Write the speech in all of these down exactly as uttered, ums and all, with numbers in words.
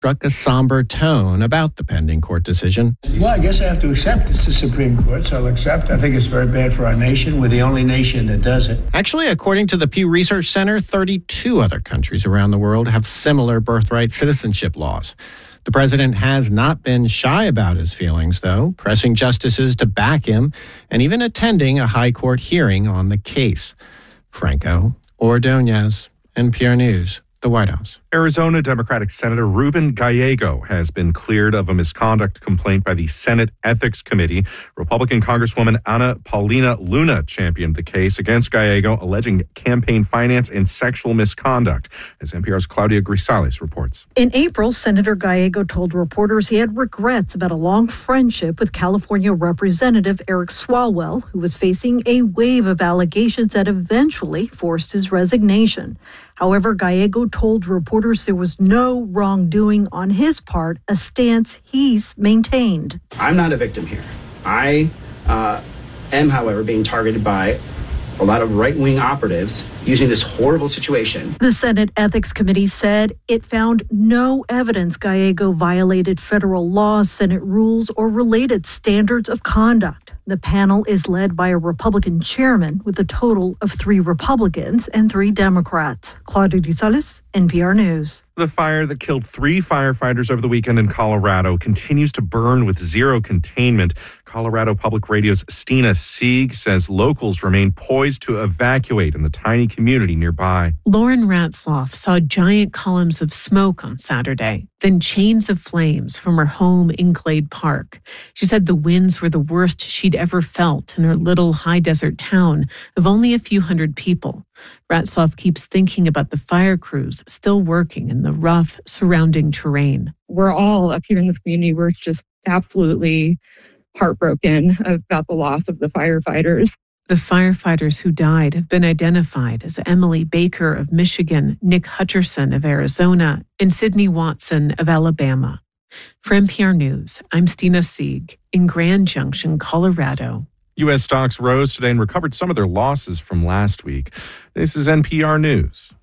struck a somber tone about the pending court decision. Well, I guess I have to accept it's the Supreme Court, so I'll accept. I think it's very bad for our nation. We're the only nation that does it. Actually, according to the Pew Research Center, thirty-two other countries around the world have similar birthright citizenship laws. The president has not been shy about his feelings, though, pressing justices to back him and even attending a high court hearing on the case. Franco Ordonez, N P R News, the White House. Arizona Democratic Senator Ruben Gallego has been cleared of a misconduct complaint by the Senate Ethics Committee. Republican Congresswoman Ana Paulina Luna championed the case against Gallego, alleging campaign finance and sexual misconduct, as N P R's Claudia Grisales reports. In April, Senator Gallego told reporters he had regrets about a long friendship with California Representative Eric Swalwell, who was facing a wave of allegations that eventually forced his resignation. However, Gallego told reporters there was no wrongdoing on his part, a stance he's maintained. I'm not a victim here. I uh, am, however, being targeted by a lot of right-wing operatives using this horrible situation. The Senate Ethics Committee said it found no evidence Gallego violated federal laws, Senate rules, or related standards of conduct. The panel is led by a Republican chairman with a total of three Republicans and three Democrats. Claudia Grisales, N P R News. The fire that killed three firefighters over the weekend in Colorado continues to burn with zero containment. Colorado Public Radio's Stina Sieg says locals remain poised to evacuate in the tiny community nearby. Lauren Ratzloff saw giant columns of smoke on Saturday, then chains of flames from her home in Glade Park. She said the winds were the worst she'd ever felt in her little high desert town of only a few hundred people. Ratzloff keeps thinking about the fire crews still working in the rough surrounding terrain. We're all up here in this community, we're just absolutely heartbroken about the loss of the firefighters. The firefighters who died have been identified as Emily Baker of Michigan, Nick Hutcherson of Arizona, and Sydney Watson of Alabama. For N P R News, I'm Stina Sieg in Grand Junction, Colorado. U S stocks rose today and recovered some of their losses from last week. This is N P R News.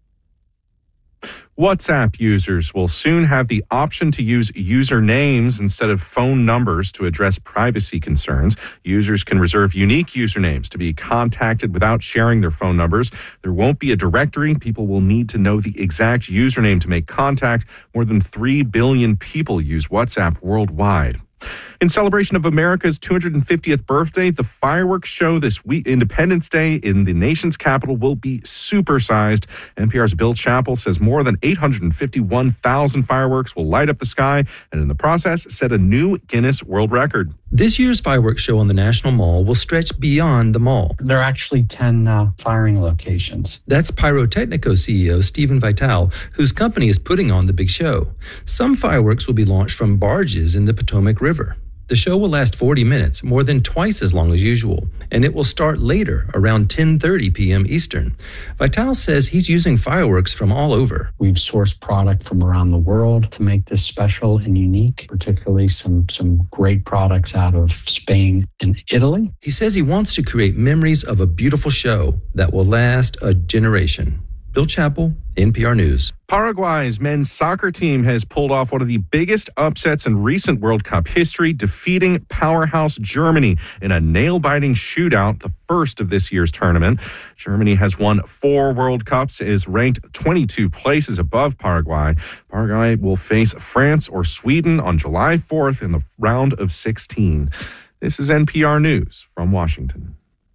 WhatsApp users will soon have the option to use usernames instead of phone numbers to address privacy concerns. Users can reserve unique usernames to be contacted without sharing their phone numbers. There won't be a directory. People will need to know the exact username to make contact. More than three billion people use WhatsApp worldwide. In celebration of America's two hundred fiftieth birthday, the fireworks show this week, Independence Day in the nation's capital, will be supersized. N P R's Bill Chappell says more than eight hundred fifty-one thousand fireworks will light up the sky and in the process set a new Guinness World Record. This year's fireworks show on the National Mall will stretch beyond the mall. There are actually ten uh, firing locations. That's Pyrotechnico C E O Stephen Vital, whose company is putting on the big show. Some fireworks will be launched from barges in the Potomac River. The show will last forty minutes, more than twice as long as usual, and it will start later, around ten thirty p.m. Eastern. Vital says he's using fireworks from all over. We've sourced product from around the world to make this special and unique, particularly some, some great products out of Spain and Italy. He says he wants to create memories of a beautiful show that will last a generation. Bill Chappell, N P R News. Paraguay's men's soccer team has pulled off one of the biggest upsets in recent World Cup history, defeating powerhouse Germany in a nail-biting shootout, the first of this year's tournament. Germany has won four World Cups, is ranked twenty-two places above Paraguay. Paraguay will face France or Sweden on July fourth in the round of sixteen. This is N P R News from Washington.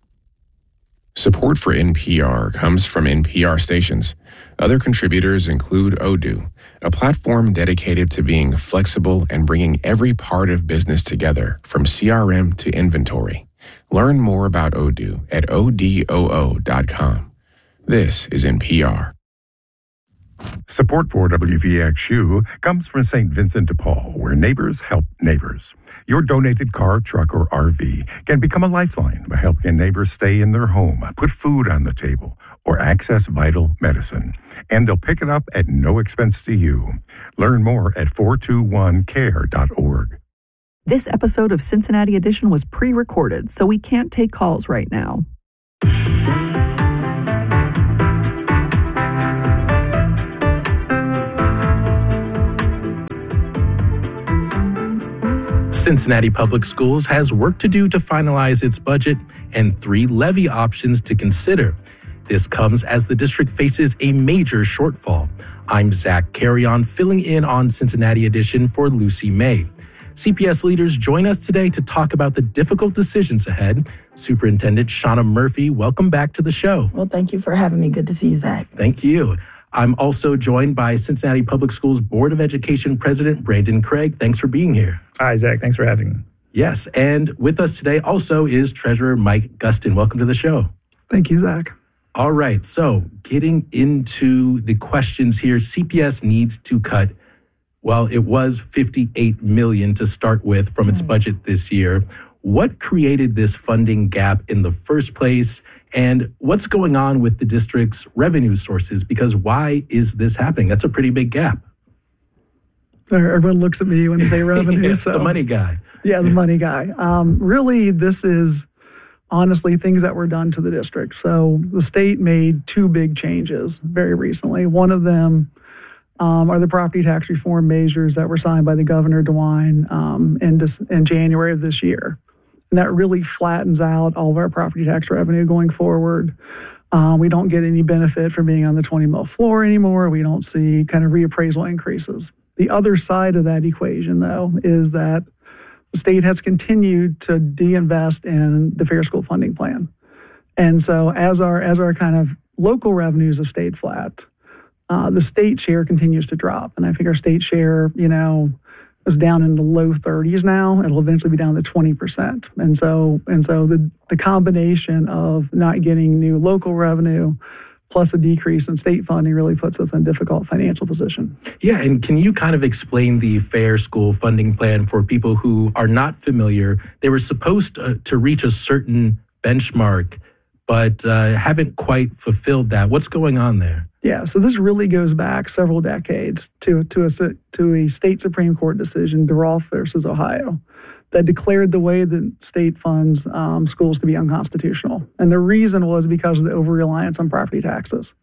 Support for N P R comes from N P R stations. Other contributors include Odoo, a platform dedicated to being flexible and bringing every part of business together, from C R M to inventory. Learn more about Odoo at odoo dot com. This is N P R. Support for W V X U comes from Saint Vincent de Paul, where neighbors help neighbors. Your donated car, truck, or R V can become a lifeline by helping neighbors stay in their home, put food on the table, or access vital medicine. And they'll pick it up at no expense to you. Learn more at four two one care dot org. This episode of Cincinnati Edition was pre-recorded, so we can't take calls right now. Cincinnati Public Schools has work to do to finalize its budget and three levy options to consider. This comes as the district faces a major shortfall. I'm Zach Carrion, filling in on Cincinnati Edition for Lucy May. C P S leaders join us today to talk about the difficult decisions ahead. Superintendent Shauna Murphy, welcome back to the show. Well, thank you for having me. Good to see you, Zach. Thank you. I'm also joined by Cincinnati Public Schools Board of Education President Brandon Craig. Thanks for being here. Hi, Zach. Thanks for having me. Yes, and with us today also is Treasurer Mike Gustin. Welcome to the show. Thank you, Zach. All right, so getting into the questions here, C P S needs to cut, well, it was fifty-eight million dollars to start with from its budget this year. What created this funding gap in the first place? And what's going on with the district's revenue sources? Because why is this happening? That's a pretty big gap. Everyone looks at me when they say revenue. Yeah, so the money guy. Yeah, the money guy. Um, really, this is honestly things that were done to the district. So the state made two big changes very recently. One of them um, are the property tax reform measures that were signed by the Governor DeWine um, in, in January of this year. And that really flattens out all of our property tax revenue going forward. Um, we don't get any benefit from being on the twenty mil floor anymore. We don't see kind of reappraisal increases. The other side of that equation, though, is that the state has continued to de-invest in the Fair School Funding Plan. And so as our as our kind of local revenues have stayed flat, uh, the state share continues to drop. And I think our state share, you know, is down in the low thirties now. It'll eventually be down to twenty percent. And so and so the, the combination of not getting new local revenue plus a decrease in state funding really puts us in a difficult financial position. Yeah, and can you kind of explain the Fair School Funding Plan for people who are not familiar? They were supposed to, to reach a certain benchmark, but uh, haven't quite fulfilled that. What's going on there? Yeah, so this really goes back several decades to to a to a state Supreme Court decision, DeRolf versus Ohio, that declared the way that state funds um, schools to be unconstitutional. And the reason was because of the over-reliance on property taxes.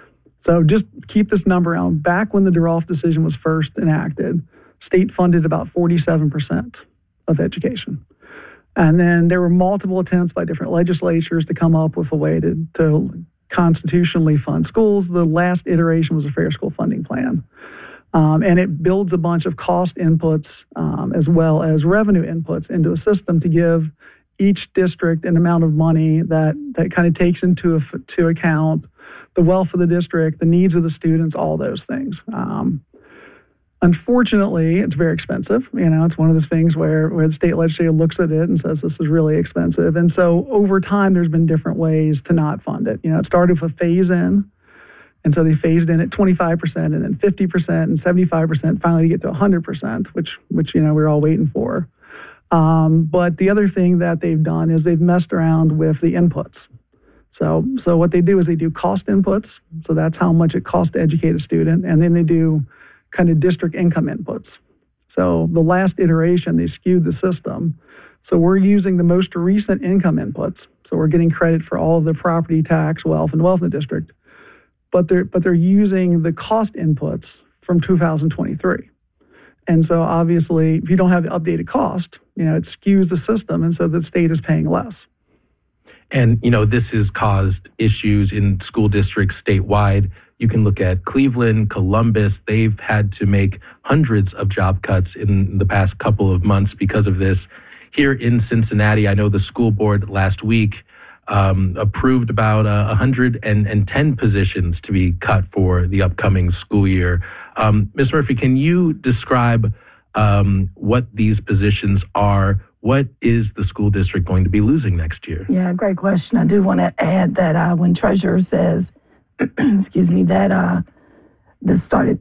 So just keep this number out. Back when the DeRolf decision was first enacted, state funded about forty-seven percent of education. And then there were multiple attempts by different legislatures to come up with a way to, to constitutionally fund schools. The last iteration was a Fair School Funding Plan. Um, and it builds a bunch of cost inputs um, as well as revenue inputs into a system to give each district an amount of money that that kind of takes into a, to account the wealth of the district, the needs of the students, all those things. Um, unfortunately, it's very expensive. You know, it's one of those things where, where the state legislature looks at it and says this is really expensive. And so over time, there's been different ways to not fund it. You know, it started with a phase-in. And so they phased in at twenty-five percent and then fifty percent and seventy-five percent, finally to get to one hundred percent, which, which you know, we're all waiting for. Um, but the other thing that they've done is they've messed around with the inputs. So, so what they do is they do cost inputs. So that's how much it costs to educate a student. And then they do kind of district income inputs. So the last iteration, they skewed the system. So we're using the most recent income inputs. So we're getting credit for all of the property tax, wealth, and wealth in the district. But they're but they're using the cost inputs from two thousand twenty-three. And so obviously, if you don't have the updated cost, you know, it skews the system, and so the state is paying less. And, you know, this has caused issues in school districts statewide. You can look at Cleveland, Columbus. They've had to make hundreds of job cuts in the past couple of months because of this. Here in Cincinnati, I know the school board last week Um, approved about uh, one hundred ten positions to be cut for the upcoming school year. Um, Miz Murphy, can you describe um, what these positions are? What is the school district going to be losing next year? Yeah, great question. I do want to add that uh, when Treasurer says, excuse me, that uh, this started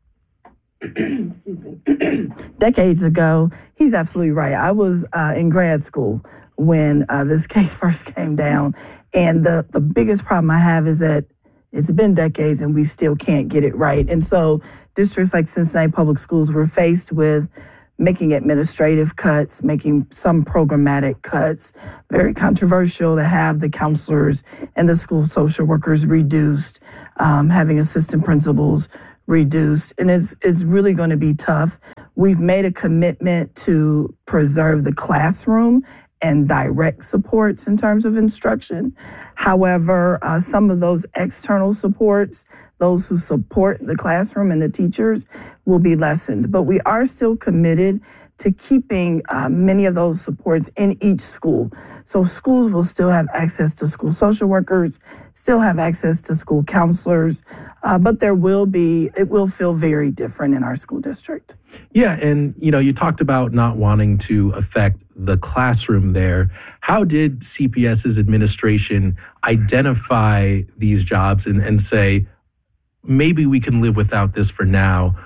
excuse me, decades ago, he's absolutely right. I was uh, in grad school when uh, this case first came down. And the, the biggest problem I have is that it's been decades and we still can't get it right. And so districts like Cincinnati Public Schools were faced with making administrative cuts, making some programmatic cuts. Very controversial to have the counselors and the school social workers reduced, um, having assistant principals reduced. And it's, it's really going to be tough We've made a commitment to preserve the classroom and direct supports in terms of instruction. However, uh, some of those external supports, those who support the classroom and the teachers, will be lessened. But we are still committed to keeping uh, many of those supports in each school. So schools will still have access to school social workers, still have access to school counselors, uh, but there will be, it will feel very different in our school district. Yeah, and you know, you talked about not wanting to affect the classroom there. How did CPS's administration identify these jobs and, and say, maybe we can live without this for now,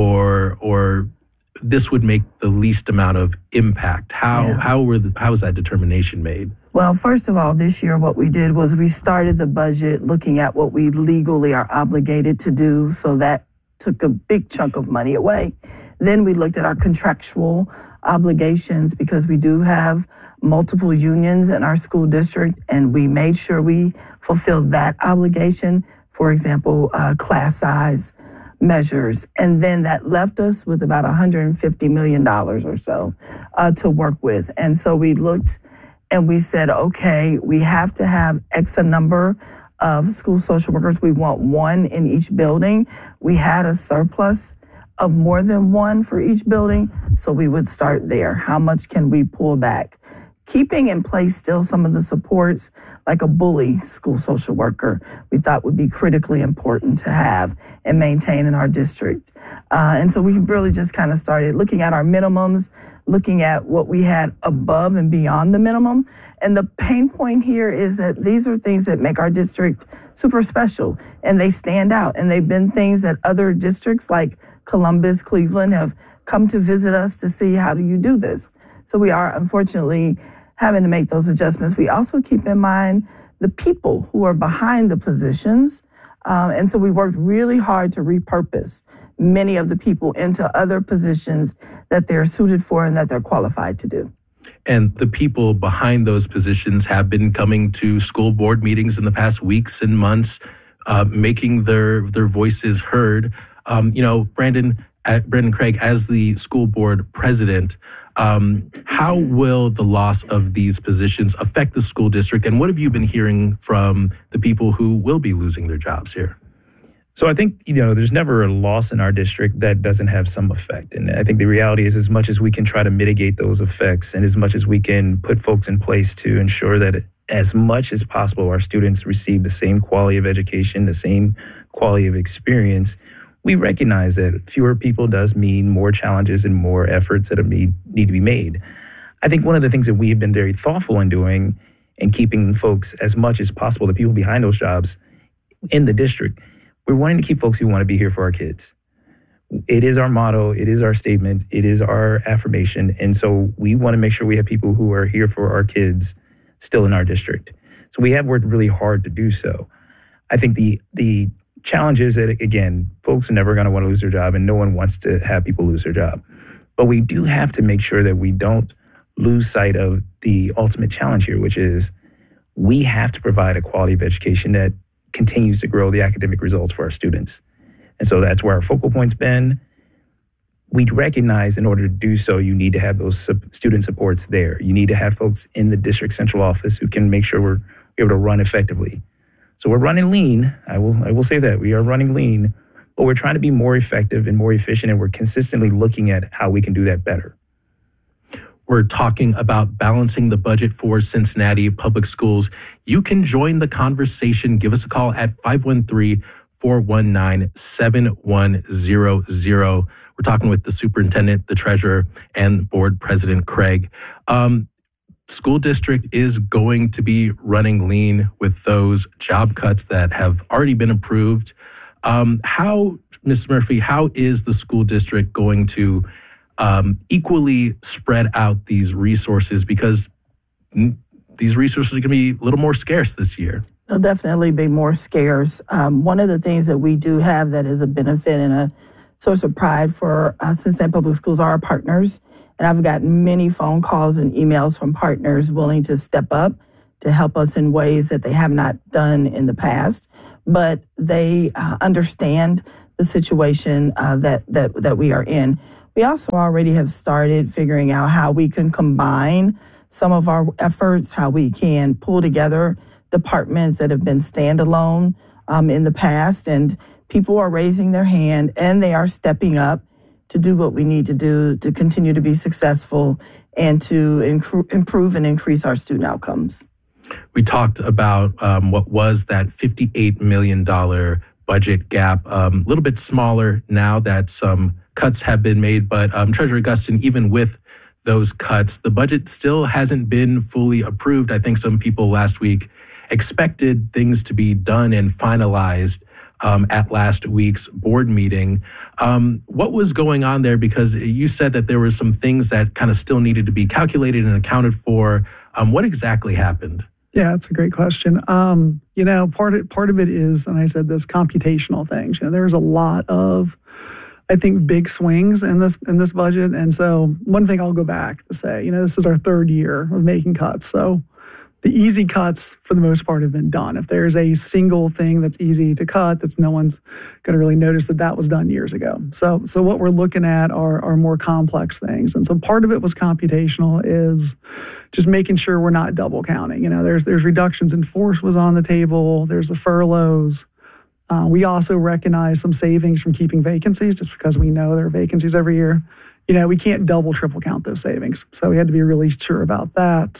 or or this would make the least amount of impact? How yeah. how were the, how was that determination made? Well, first of all, this year what we did was we started the budget looking at what we legally are obligated to do, so that took a big chunk of money away. Then we looked at our contractual obligations, because we do have multiple unions in our school district, and we made sure we fulfilled that obligation. For example, uh, class size measures. And then that left us with about one hundred fifty million dollars or so uh, to work with. And so we looked and we said, okay, we have to have X a number of school social workers. We want one in each building. We had a surplus of more than one for each building, so we would start there. How much can we pull back? Keeping in place still some of the supports, like a bully school social worker, we thought would be critically important to have and maintain in our district. Uh, and so we really just kind of started looking at our minimums, looking at what we had above and beyond the minimum. And the pain point here is that these are things that make our district super special, and they stand out. And they've been things that other districts like Columbus, Cleveland have come to visit us to see, how do you do this? So we are unfortunately having to make those adjustments. We also keep in mind the people who are behind the positions. Um, and so we worked really hard to repurpose many of the people into other positions that they're suited for and that they're qualified to do. And the people behind those positions have been coming to school board meetings in the past weeks and months, uh, making their their voices heard. Um, you know, Brandon, at Brandon Craig, as the school board president, um, how will the loss of these positions affect the school district? And what have you been hearing from the people who will be losing their jobs here? So I think, you know, there's never a loss in our district that doesn't have some effect. And I think the reality is, as much as we can try to mitigate those effects and as much as we can put folks in place to ensure that as much as possible our students receive the same quality of education, the same quality of experience, we recognize that fewer people does mean more challenges and more efforts that need, need to be made. I think one of the things that we've been very thoughtful in doing and keeping folks as much as possible, the people behind those jobs in the district, we're wanting to keep folks who want to be here for our kids. It is our motto, it is our statement, it is our affirmation. And so we want to make sure we have people who are here for our kids still in our district. So we have worked really hard to do so. I think the the challenge is that, again, folks are never going to want to lose their job, and no one wants to have people lose their job. But we do have to make sure that we don't lose sight of the ultimate challenge here, which is we have to provide a quality of education that continues to grow the academic results for our students. And so that's where our focal point's been. We recognize in order to do so, you need to have those sub- student supports there. You need to have folks in the district central office who can make sure we're able to run effectively. So we're running lean. I will I will say that. We are running lean, but we're trying to be more effective and more efficient, and we're consistently looking at how we can do that better. We're talking about balancing the budget for Cincinnati Public Schools. You can join the conversation. Give us a call at five one three, four one nine, seven one zero zero. We're talking with the superintendent, the treasurer, and board president, Craig. Um, school district is going to be running lean with those job cuts that have already been approved. Um, how, Miz Murphy, how is the school district going to Um, equally spread out these resources, because n- these resources are going to be a little more scarce this year? They'll definitely be more scarce. Um, one of the things that we do have that is a benefit and a source of pride for uh, Cincinnati Public Schools are our partners. And I've gotten many phone calls and emails from partners willing to step up to help us in ways that they have not done in the past. But they uh, understand the situation uh, that, that, that we are in. We also already have started figuring out how we can combine some of our efforts, how we can pull together departments that have been standalone um, in the past. And people are raising their hand and they are stepping up to do what we need to do to continue to be successful and to incru- improve and increase our student outcomes. We talked about um, what was that fifty-eight million dollars budget gap, a um, little bit smaller now that some cuts have been made. But um, Treasurer Gustin, even with those cuts, the budget still hasn't been fully approved. I think some people last week expected things to be done and finalized um, at last week's board meeting. Um, what was going on there? Because you said that there were some things that kind of still needed to be calculated and accounted for. Um, what exactly happened? Yeah, that's a great question. Um, you know, part of, part of it is, and I said this, computational things. You know, there's a lot of, I think, big swings in this in this budget. And so one thing I'll go back to say, you know, this is our third year of making cuts. So the easy cuts, for the most part, have been done. If there's a single thing that's easy to cut, that's no one's going to really notice that that was done years ago. So so what we're looking at are, are more complex things. And so part of it was computational, is just making sure we're not double counting. You know, there's there's reductions in force was on the table. There's the furloughs. Uh, we also recognize some savings from keeping vacancies, just because we know there are vacancies every year. You know, we can't double, triple count those savings. So we had to be really sure about that.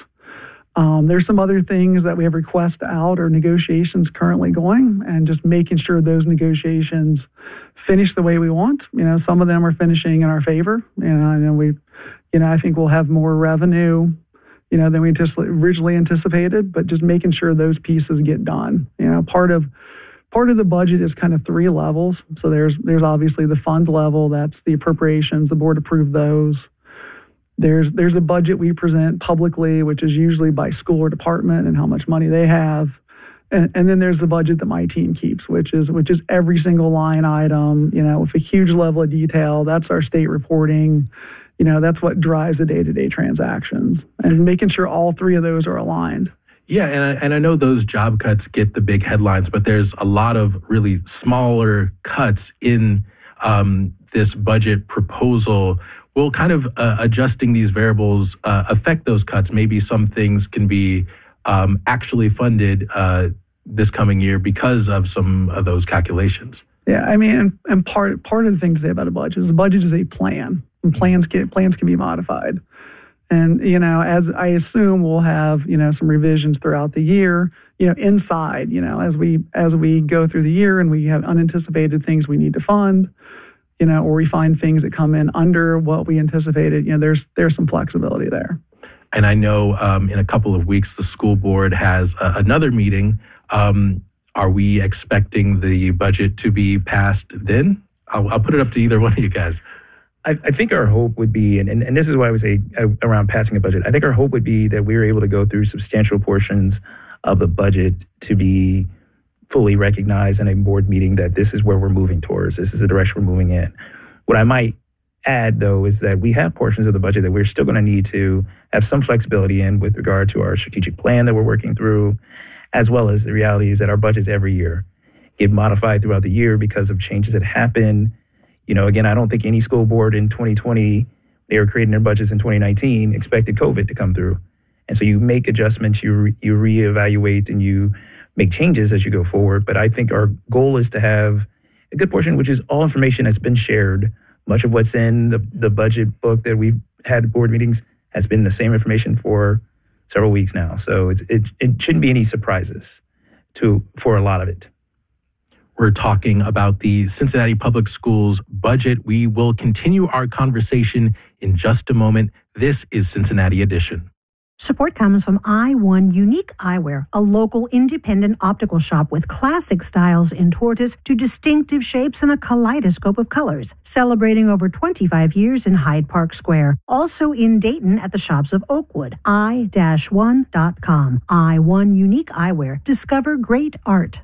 Um, there's some other things that we have requests out or negotiations currently going, and just making sure those negotiations finish the way we want. You know, some of them are finishing in our favor. You know, I know we, you know, I think we'll have more revenue, you know, than we originally anticipated, but just making sure those pieces get done. You know, part of part of the budget is kind of three levels. So there's there's obviously the fund level, that's the appropriations, the board approved those. There's there's a budget we present publicly, which is usually by school or department and how much money they have. And, and then there's the budget that my team keeps, which is which is every single line item, you know, with a huge level of detail. That's our state reporting. You know, that's what drives the day-to-day transactions, and making sure all three of those are aligned. Yeah, and I, and I know those job cuts get the big headlines, but there's a lot of really smaller cuts in um, this budget proposal. Will kind of uh, adjusting these variables uh, affect those cuts? Maybe some things can be um, actually funded uh, this coming year because of some of those calculations. Yeah, I mean, and, and part part of the thing to say about a budget is a budget is a plan, and plans can plans can be modified. And you know, as I assume, we'll have you know some revisions throughout the year. You know, inside, you know, as we as we go through the year and we have unanticipated things we need to fund. You know, or we find things that come in under what we anticipated. You know, there's there's some flexibility there. And I know um, in a couple of weeks, the school board has uh, another meeting. Um, are we expecting the budget to be passed then? I'll, I'll put it up to either one of you guys. I, I think our hope would be, and, and, and this is why I would say uh, around passing a budget, I think our hope would be that we were able to go through substantial portions of the budget to be fully recognize in a board meeting that this is where we're moving towards. This is the direction we're moving in. What I might add, though, is that we have portions of the budget that we're still going to need to have some flexibility in with regard to our strategic plan that we're working through, as well as the reality is that our budgets every year get modified throughout the year because of changes that happen. You know, again, I don't think any school board in twenty twenty, they were creating their budgets in twenty nineteen, expected COVID to come through. And so you make adjustments, you re- you reevaluate, and you make changes as you go forward. But I think our goal is to have a good portion, which is all information that's been shared. Much of what's in the, the budget book that we've had board meetings has been the same information for several weeks now. So it's, it it shouldn't be any surprises to for a lot of it. We're talking about the Cincinnati Public Schools budget. We will continue our conversation in just a moment. This is Cincinnati Edition. Support comes from I one Unique Eyewear, a local independent optical shop with classic styles in tortoise to distinctive shapes and a kaleidoscope of colors, celebrating over twenty-five years in Hyde Park Square. Also in Dayton at the shops of Oakwood. i one dot com. I one Unique Eyewear. Discover great art.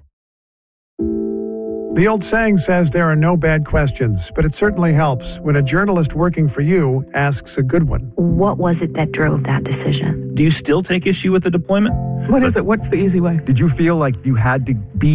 The old saying says there are no bad questions, but it certainly helps when a journalist working for you asks a good one. What was it that drove that decision? Do you still take issue with the deployment? What is it? What's the easy way? Did you feel like you had to be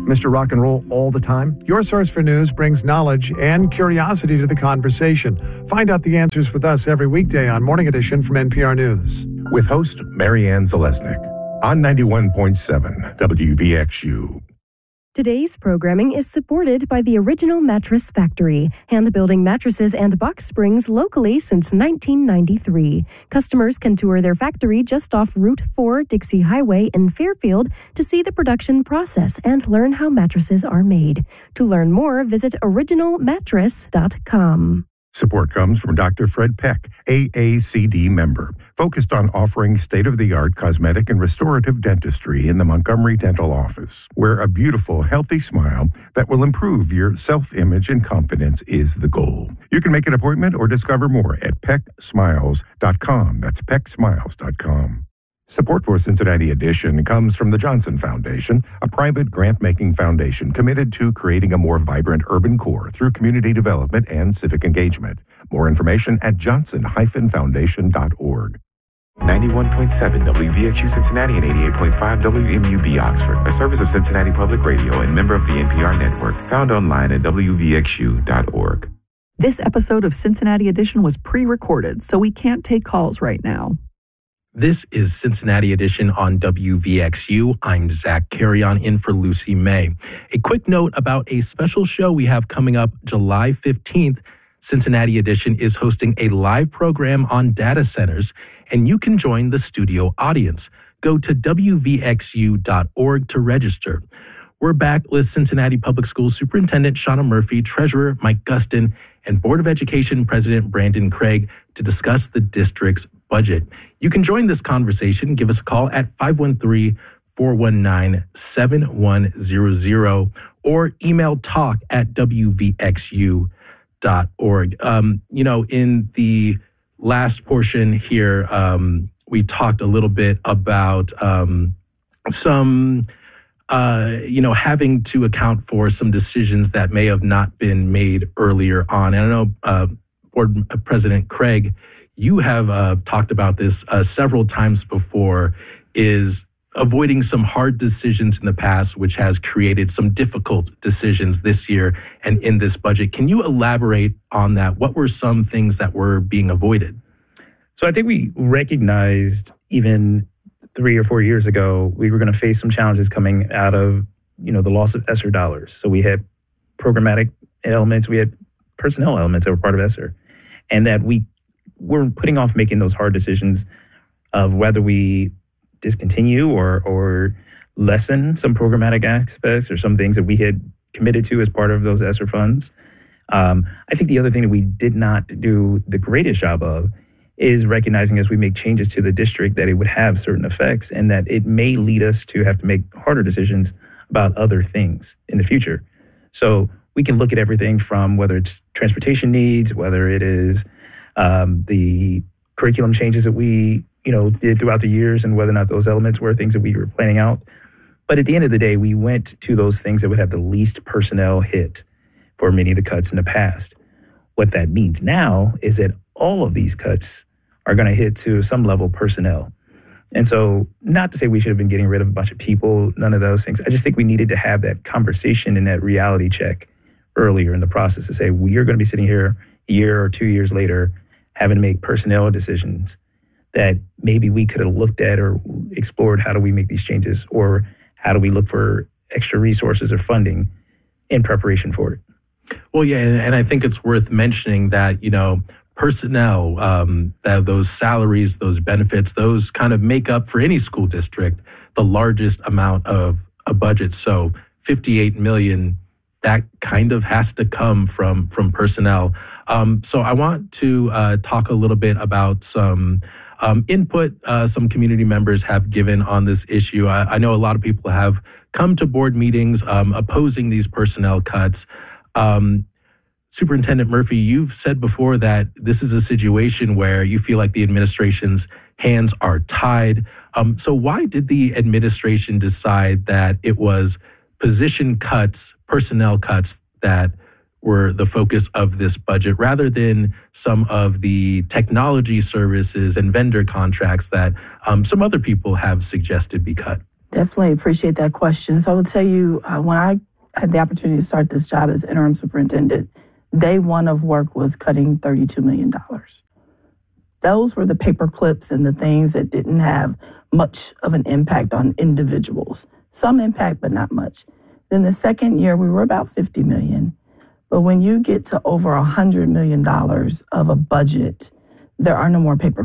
Mister Rock and Roll all the time? Your source for news brings knowledge and curiosity to the conversation. Find out the answers with us every weekday on Morning Edition from N P R News. With host Marianne Zalesnik on ninety-one point seven W V X U. Today's programming is supported by the Original Mattress Factory, hand-building mattresses and box springs locally since nineteen ninety-three. Customers can tour their factory just off Route four Dixie Highway in Fairfield to see the production process and learn how mattresses are made. To learn more, visit original mattress dot com. Support comes from Doctor Fred Peck, A A C D member, focused on offering state-of-the-art cosmetic and restorative dentistry in the Montgomery Dental Office, where a beautiful, healthy smile that will improve your self-image and confidence is the goal. You can make an appointment or discover more at peck smiles dot com. That's peck smiles dot com. Support for Cincinnati Edition comes from the Johnson Foundation, a private grant-making foundation committed to creating a more vibrant urban core through community development and civic engagement. More information at johnson dash foundation dot org. ninety-one point seven W V X U Cincinnati and eighty-eight point five W M U B Oxford, a service of Cincinnati Public Radio and member of the N P R network, found online at W V X U dot org. This episode of Cincinnati Edition was pre-recorded, so we can't take calls right now. This is Cincinnati Edition on W V X U. I'm Zach Carrion in for Lucy May. A quick note about a special show we have coming up July fifteenth. Cincinnati Edition is hosting a live program on data centers, and you can join the studio audience. Go to W V X U dot org to register. We're back with Cincinnati Public Schools Superintendent Shauna Murphy, Treasurer Mike Gustin, and Board of Education President Brandon Craig to discuss the district's budget. You can join this conversation. Give us a call at five one three, four one nine, seven one zero zero or email talk at W V X U dot org. Um, you know, in the last portion here, um, we talked a little bit about um, some, uh, you know, having to account for some decisions that may have not been made earlier on. And I know uh, Board President Craig, you have uh, talked about this uh, several times before, is avoiding some hard decisions in the past, which has created some difficult decisions this year and in this budget. Can you elaborate on that? What were some things that were being avoided? So I think we recognized even three or four years ago, we were going to face some challenges coming out of, you know, the loss of ESSER dollars. So we had programmatic elements, we had personnel elements that were part of ESSER, and that we we're putting off making those hard decisions of whether we discontinue or or lessen some programmatic aspects or some things that we had committed to as part of those ESSER funds. Um, I think the other thing that we did not do the greatest job of is recognizing as we make changes to the district that it would have certain effects and that it may lead us to have to make harder decisions about other things in the future. So we can look at everything from whether it's transportation needs, whether it is Um, the curriculum changes that we, you know, did throughout the years and whether or not those elements were things that we were planning out. But at the end of the day, we went to those things that would have the least personnel hit for many of the cuts in the past. What that means now is that all of these cuts are going to hit to some level personnel. And so not to say we should have been getting rid of a bunch of people, none of those things. I just think we needed to have that conversation and that reality check earlier in the process to say, we are going to be sitting here a year or two years later having to make personnel decisions that maybe we could have looked at or explored. How do we make these changes, or how do we look for extra resources or funding in preparation for it? Well, yeah, and, and I think it's worth mentioning that, you know, personnel, um, that those salaries, those benefits, those kind of make up for any school district the largest amount of a budget. So fifty-eight million dollars, that kind of has to come from from personnel. Um, so I want to uh, talk a little bit about some um, input uh, some community members have given on this issue. I, I know a lot of people have come to board meetings um, opposing these personnel cuts. Um, Superintendent Murphy, you've said before that this is a situation where you feel like the administration's hands are tied. Um, so why did the administration decide that it was position cuts, personnel cuts that were the focus of this budget rather than some of the technology services and vendor contracts that um, some other people have suggested be cut? Definitely appreciate that question. So I will tell you, uh, when I had the opportunity to start this job as interim superintendent, day one of work was cutting thirty-two million dollars. Those were the paper clips and the things that didn't have much of an impact on individuals. Some impact, but not much. Then the second year, we were about fifty million dollars. But when you get to over one hundred million dollars of a budget, there are no more paper